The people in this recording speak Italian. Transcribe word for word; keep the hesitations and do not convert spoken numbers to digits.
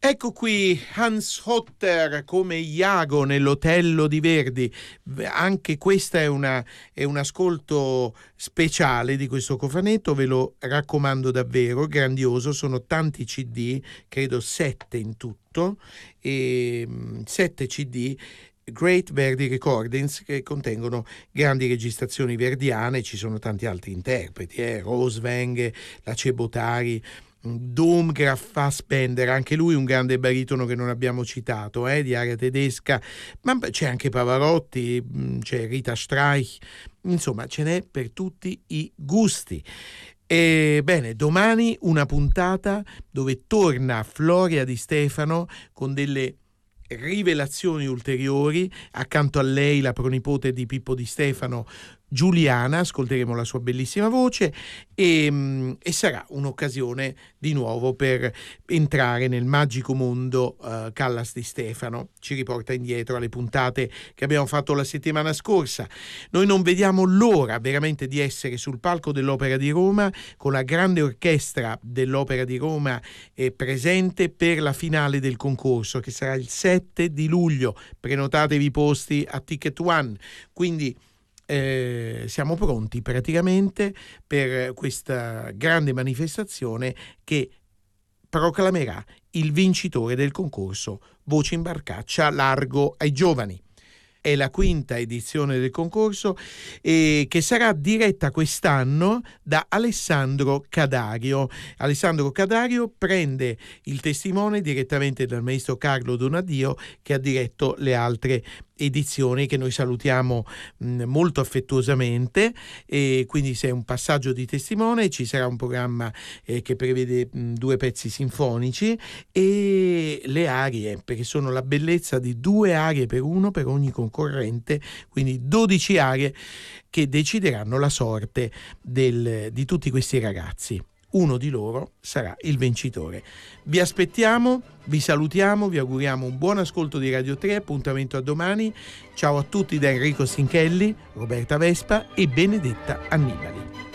Ecco qui Hans Hotter come Iago nell'Otello di Verdi. Anche questa è, una, è un ascolto speciale di questo cofanetto, ve lo raccomando davvero, grandioso. Sono tanti C D, credo sette in tutto, e sette C D Great Verdi Recordings, che contengono grandi registrazioni verdiane. Ci sono tanti altri interpreti, eh? Rosweng, la Cebotari, Domgraf Fassbender, anche lui un grande baritono che non abbiamo citato, eh, di area tedesca, ma c'è anche Pavarotti, c'è Rita Streich, insomma ce n'è per tutti i gusti. E bene, domani una puntata dove torna Floria Di Stefano con delle rivelazioni ulteriori. Accanto a lei la pronipote di Pippo Di Stefano, Giuliana, ascolteremo la sua bellissima voce e, e sarà un'occasione di nuovo per entrare nel magico mondo uh, Callas Di Stefano. Ci riporta indietro alle puntate che abbiamo fatto la settimana scorsa. Noi non vediamo l'ora veramente di essere sul palco dell'Opera di Roma con la grande orchestra dell'Opera di Roma eh, presente per la finale del concorso, che sarà il sette di luglio. Prenotatevi i posti a Ticket One. Quindi Eh, siamo pronti praticamente per questa grande manifestazione che proclamerà il vincitore del concorso Voce in Barcaccia Largo ai Giovani. È la quinta edizione del concorso eh, che sarà diretta quest'anno da Alessandro Cadario. Alessandro Cadario prende il testimone direttamente dal maestro Carlo Donadio, che ha diretto le altre edizioni, che noi salutiamo mh, molto affettuosamente, e quindi c'è un passaggio di testimone, ci sarà un programma eh, che prevede mh, due pezzi sinfonici e le arie, perché sono la bellezza di due arie per uno per ogni concorrente, quindi dodici arie che decideranno la sorte del, di tutti questi ragazzi. Uno di loro sarà il vincitore. Vi aspettiamo, vi salutiamo, vi auguriamo un buon ascolto di Radio tre, appuntamento a domani. Ciao a tutti da Enrico Sinchelli, Roberta Vespa e Benedetta Annibali.